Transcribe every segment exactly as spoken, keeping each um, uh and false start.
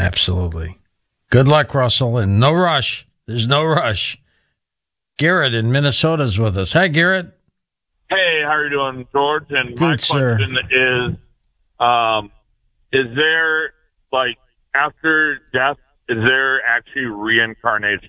Absolutely. Good luck, Russell, and no rush. There's no rush. Garrett in Minnesota is with us. Hi, Garrett. Hey, how are you doing, George? And my Good, sir. question is, um, is there, like, after death, is there actually reincarnation?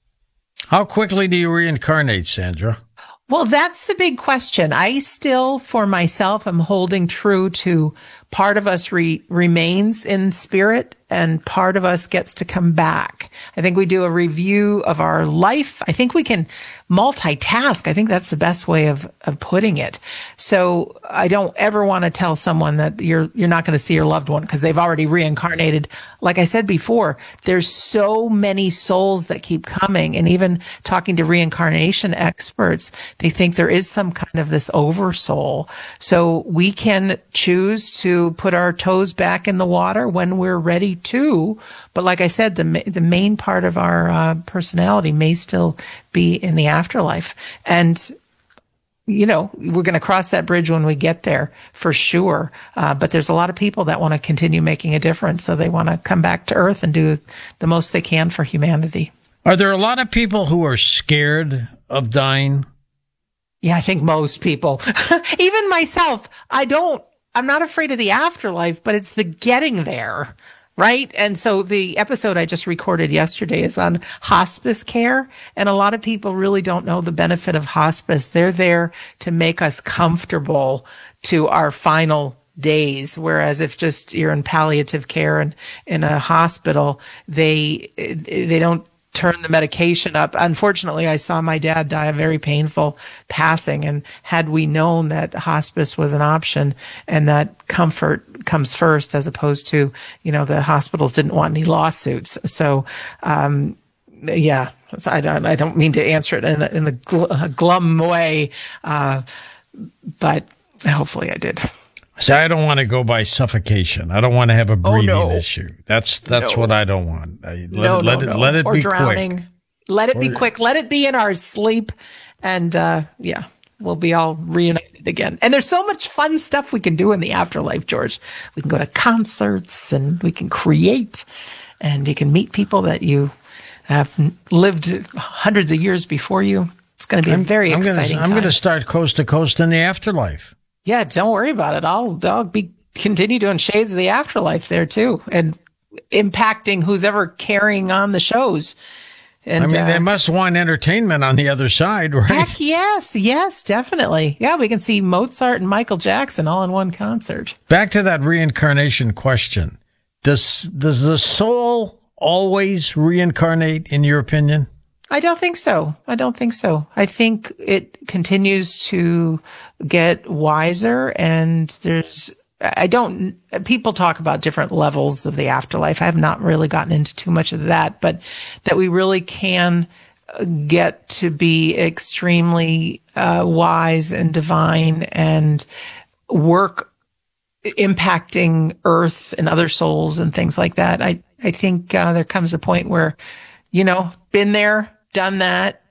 How quickly do you reincarnate, Sandra? Well, that's the big question. I still, for myself, am holding true to part of us re- remains in spirit and part of us gets to come back. I think we do a review of our life. I think we can multitask. I think that's the best way of, of putting it. So I don't ever want to tell someone that you're, you're not going to see your loved one because they've already reincarnated. Like I said before, there's so many souls that keep coming. And even talking to reincarnation experts, they think there is some kind of this oversoul. So we can choose to put our toes back in the water when we're ready to. But like I said, the the main part of our uh, personality may still be in the afterlife. And, you know, we're going to cross that bridge when we get there for sure. Uh, but there's a lot of people that want to continue making a difference. So they want to come back to Earth and do the most they can for humanity. Are there a lot of people who are scared of dying? Yeah, I think most people, even myself, I don't, I'm not afraid of the afterlife, but it's the getting there, right? And so the episode I just recorded yesterday is on hospice care. And a lot of people really don't know the benefit of hospice. They're there to make us comfortable to our final days. Whereas if just you're in palliative care and in a hospital, they, they don't turn the medication up. Unfortunately, I saw my dad die a very painful passing. And had we known that hospice was an option and that comfort comes first as opposed to, you know, the hospitals didn't want any lawsuits. So, um, yeah, so I don't, I don't mean to answer it in a, in a, gl- a glum way. Uh, but hopefully I did. See, I don't want to go by suffocation. I don't want to have a breathing oh, no. issue. That's that's no. what I don't want. I, let, no, it, no, let it no. let it or be drowning. quick. Let it or, be quick. Let it be in our sleep, and uh, yeah, we'll be all reunited again. And there's so much fun stuff we can do in the afterlife, George. We can go to concerts and we can create, and you can meet people that you have lived hundreds of years before you. It's going to be I'm, a very I'm exciting gonna, I'm going to start coast to coast in the afterlife. Yeah, don't worry about it. I'll I'll be continue doing Shades of the Afterlife there too, and impacting who's ever carrying on the shows. And I mean, uh, they must want entertainment on the other side, right? Heck yes, yes, definitely. Yeah, we can see Mozart and Michael Jackson all in one concert. Back to that reincarnation question. Does does the soul always reincarnate, in your opinion? I don't think so. I don't think so. I think it continues to get wiser, and there's, I don't, people talk about different levels of the afterlife. I have not really gotten into too much of that, but that we really can get to be extremely uh, wise and divine and work impacting Earth and other souls and things like that. I, I think uh, there comes a point where, you know, been there, done that.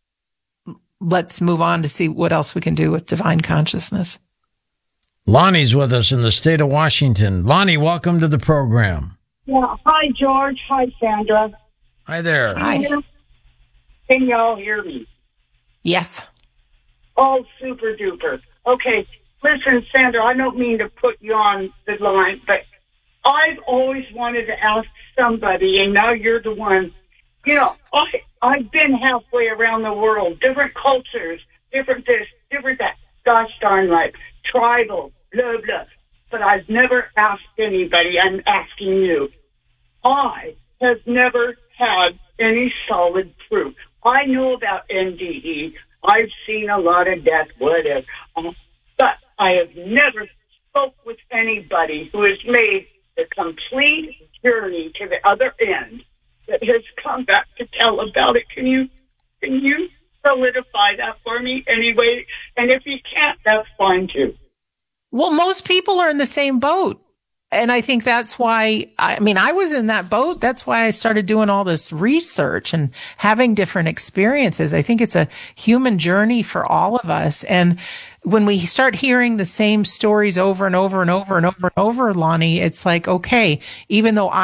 Let's move on to see what else we can do with divine consciousness. Lonnie's with us in the state of Washington. Lonnie, welcome to the program. Yeah. Hi, George. Hi, Sandra. Hi there. Hi. Can y'all hear me? Yes. Oh, super duper. Okay. Listen, Sandra, I don't mean to put you on the line, but I've always wanted to ask somebody, and now you're the one. You know, I, I've been halfway around the world, different cultures, different this, different that. Gosh darn right. Tribal, blah, blah. But I've never asked anybody. I'm asking you. I have never had any solid proof. I know about N D E. I've seen a lot of death, whatever. Um, but I have never spoke with anybody who has made the complete journey to the other end that has come back to tell about it. Can you, can you solidify that for me anyway? And if you can't, that's fine too. Well, most people are in the same boat. And I think that's why, I mean, I was in that boat. That's why I started doing all this research and having different experiences. I think it's a human journey for all of us. And when we start hearing the same stories over and over and over and over and over, Lonnie, it's like, okay, even though I